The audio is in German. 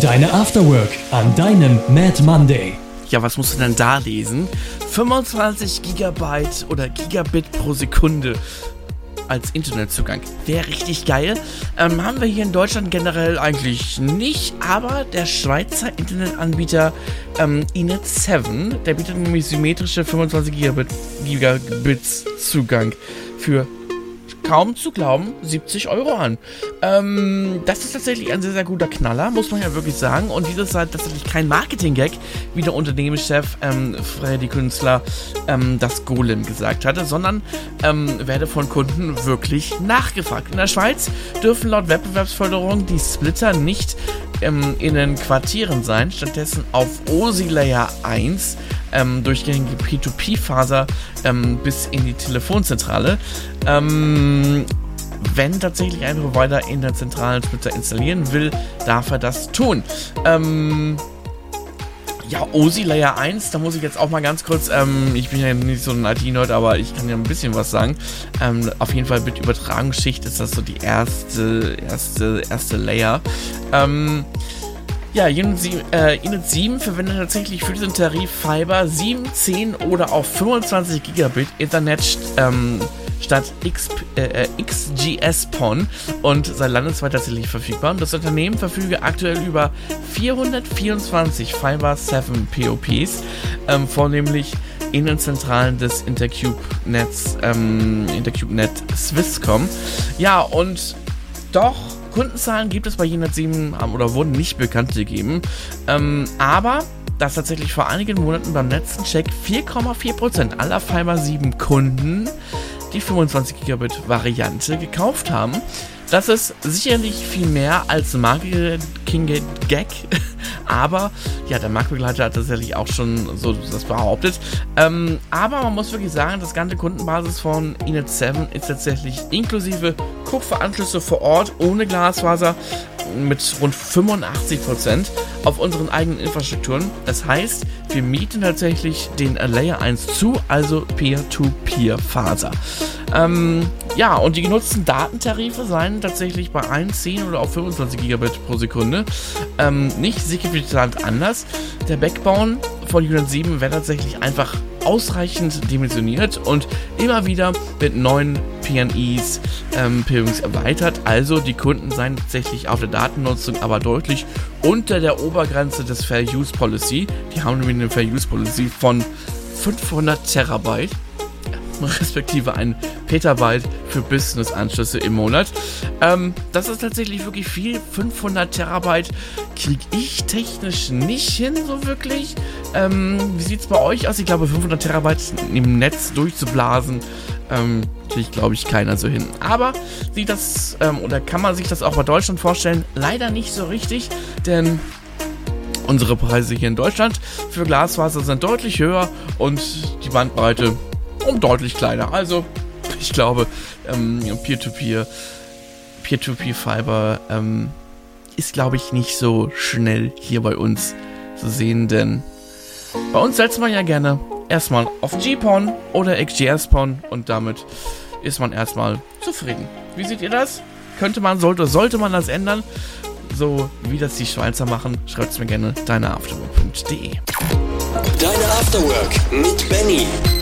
Deine Afterwork an deinem Mad Monday. Ja, was musst du denn da lesen? 25 Gigabyte oder Gigabit pro Sekunde als Internetzugang. Wäre richtig geil. Haben wir hier in Deutschland generell eigentlich nicht, aber der Schweizer Internetanbieter Inet7, der bietet nämlich symmetrische 25 Gigabits Zugang für kaum zu glauben 70 € an. Das ist tatsächlich ein sehr, sehr guter Knaller, muss man ja wirklich sagen. Und dieses ist halt tatsächlich kein Marketing-Gag, wie der Unternehmenschef Freddy Künstler das Golem gesagt hatte, sondern werde von Kunden wirklich nachgefragt. In der Schweiz dürfen laut Wettbewerbsförderung die Splitter nicht in den Quartieren sein, stattdessen auf OSI Layer 1 durchgängige P2P-Faser bis in die Telefonzentrale. Wenn tatsächlich ein Provider in der zentralen Splitter installieren will, darf er das tun. Ja, OSI Layer 1, da muss ich jetzt auch mal ganz kurz, ich bin ja nicht so ein IT-Nerd, aber ich kann ja ein bisschen was sagen. Auf jeden Fall mit Übertragungsschicht ist das so die erste Layer. Ja, Inet7 verwendet tatsächlich für diesen Tarif Fiber 7, 10 oder auch 25 Gigabit Internet statt XGS-PON und sei landesweit tatsächlich verfügbar. Und das Unternehmen verfüge aktuell über 424 Fiber 7 POPs, vornehmlich in den Zentralen des Intercube-Net Swisscom. Ja, und doch Kundenzahlen gibt es bei Inet7 oder wurden nicht bekannt gegeben, aber dass tatsächlich vor einigen Monaten beim letzten Check 4,4% aller Fiber 7 Kunden die 25 Gigabit Variante gekauft haben. Das ist sicherlich viel mehr als Marketing-Gag, aber ja, der Marktbegleiter hat tatsächlich auch schon so das behauptet. Aber man muss wirklich sagen, das ganze Kundenbasis von Inet7 ist tatsächlich inklusive Kupferanschlüsse vor Ort ohne Glasfaser mit rund 85% auf unseren eigenen Infrastrukturen. Das heißt, wir mieten tatsächlich den Layer 1 zu, also Peer-to-Peer-Faser. Ja, und die genutzten Datentarife seien tatsächlich bei 1, 10 oder auch 25 Gigabit pro Sekunde nicht signifikant anders. Der Backbone von Inet7 wäre tatsächlich einfach ausreichend dimensioniert und immer wieder mit neuen PNIs erweitert. Also die Kunden seien tatsächlich auf der Datennutzung aber deutlich unter der Obergrenze des Fair Use Policy. Die haben nämlich eine Fair Use Policy von 500 Terabyte, respektive ein Petabyte für Business-Anschlüsse im Monat. Das ist tatsächlich wirklich viel. 500 Terabyte kriege ich technisch nicht hin, so wirklich. Wie sieht es bei euch aus? Ich glaube, 500 Terabyte im Netz durchzublasen, kriegt, glaube ich, keiner so hin. Aber sieht das, oder kann man sich das auch bei Deutschland vorstellen? Leider nicht so richtig, denn unsere Preise hier in Deutschland für Glasfaser sind deutlich höher und die Bandbreite deutlich kleiner. Also, ich glaube, Peer-to-Peer-Fiber ist, glaube ich, nicht so schnell hier bei uns zu sehen, denn bei uns setzt man ja gerne erstmal auf GPON oder XGS-PON und damit ist man erstmal zufrieden. Wie seht ihr das? Sollte man das ändern? So wie das die Schweizer machen, schreibt es mir gerne deineafterwork.de. Deine Afterwork mit Benny.